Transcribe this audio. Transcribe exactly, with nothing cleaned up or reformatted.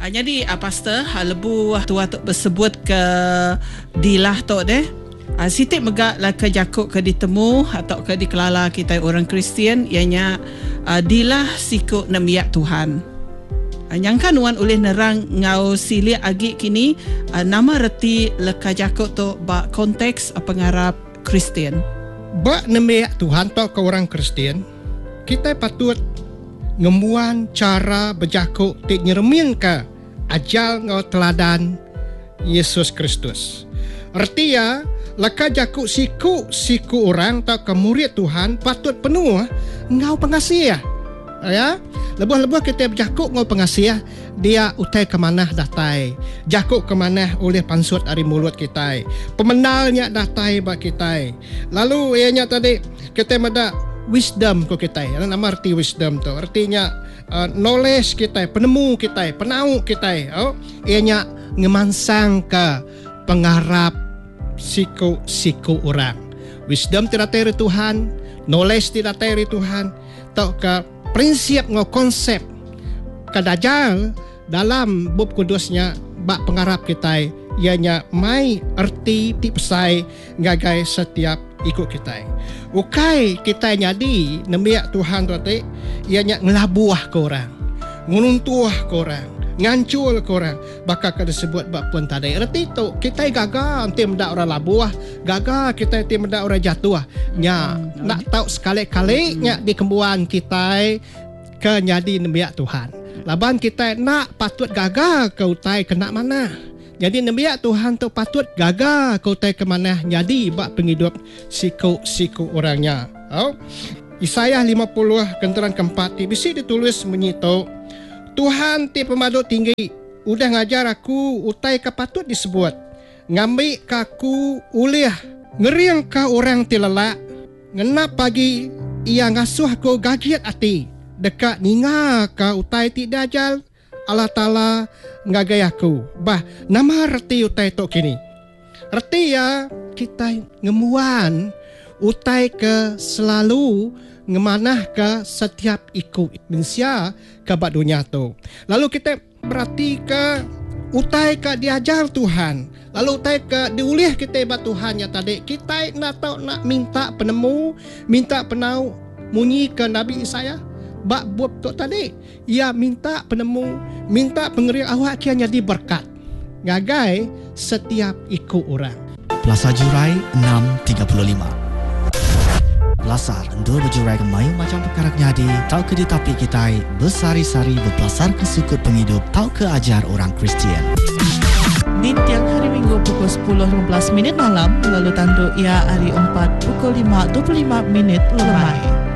Uh, jadi uh, pastor uh, lebu tua tu bersebut ke dilah tu deh. Uh, sitik megak lah ke jakuk ke ditemu atau ke dikelala kita orang Kristian ianya uh, dilah siku nemiak Tuhan. Uh, nyangka nuan oleh nerang ngau silia agi kini uh, nama reti leka jakuk tu ba konteks uh, pengarap Kristian. Ba nemiak Tuhan tu ke orang Kristian, kita patut ngemuan cara berjakuk tik nyeremin ke ajal ngau teladan Yesus Kristus. Artinya leka jakuk siku siku orang tak ke murid Tuhan patut penuh ngau pengasih ya. Lebuh-lebuh kita berjakuk ngau pengasih dia utai ke mana datai, jakuk ke mana oleh pansut dari mulut kita, pemenalnya datai bak kita. Lalu ianya tadi kita mada wisdom ko kita. Ano nama arti wisdom tu? Artinya uh, knowledge kita, penemu kita, penau kita. Oh, ianya ngemansang ke pengarap siku-siku orang. Wisdom tidak dari Tuhan, knowledge tidak dari Tuhan. Tau ke prinsip ngo konsep kadajal dalam bab kudusnya bak pengarap kita. Ianya mai arti tipsai ngagai setiap ikut kita. Ukai kita nyadi nemiak Tuhan tu te, ianya ngelabuah ke orang, ngununtuah ke orang, ngancul ke orang, bakal kada sebut bak pun tadi. Erti tu kita gagal nanti mendak orang labuah, gagal kita nanti mendak orang jatuh. Nya nak tahu sekali-kali nya di kembuan kita ke nyadi nemiak Tuhan. Laban kita nak patut gagal ke utai kena mana. Jadi nemiak Tuhan tu patut gagal kau tai ke mana jadi bak penghidup siku-siku orangnya. Oh. Yesaya lima puluh kenteran keempat ti bisi ditulis menyito Tuhan ti pemaduk tinggi udah ngajar aku utai ke patut disebut ngambil kaku uliah ngeriang ka orang ti lelak ngenap pagi ia ngasuh ko gagiat ati dekat ninga ka utai ti dajal Allah Ta'ala ngagai aku. Bah, nama reti utai tok kini. Reti ya kita ngemuan utai ke selalu ngemanah ke setiap ikut mensia ke bak dunia tu. Lalu kita berarti ke utai ke diajar Tuhan. Lalu utai ke diulih kita bak Tuhan ya tadi. Kita nak tahu nak minta penemu, minta penau munyi ke Nabi Isaya. Bak buat tu tadi, ia minta penemu, minta pengeri awak kianya diberkat. Ngagai setiap ikut orang. Plaza Jurai enam tiga puluh lima. Lasar dua berjurai kemayu macam perkara nyadi, tau ke di tapi kita bersari-sari berpelasar ke sukut penghidup, tau ke ajar orang Kristian. Di tiang hari Minggu pukul sepuluh lima belas minit malam, lalu tanduk ia hari empat pukul lima dua puluh lima minit lemai.